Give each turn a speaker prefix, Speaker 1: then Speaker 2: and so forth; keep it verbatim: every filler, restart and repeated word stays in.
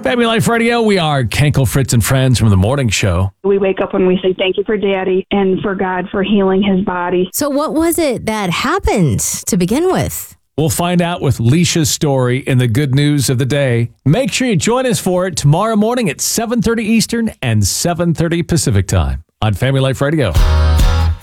Speaker 1: Family Life Radio, we are Kenkel, Fritz, and Friends from the morning show.
Speaker 2: We wake up and we say thank you for Daddy and for God for healing his body.
Speaker 3: So what was it that happened to begin with?
Speaker 1: We'll find out with Leisha's story in the good news of the day. Make sure you join us for it tomorrow morning at seven thirty Eastern and seven thirty Pacific time on Family Life Radio.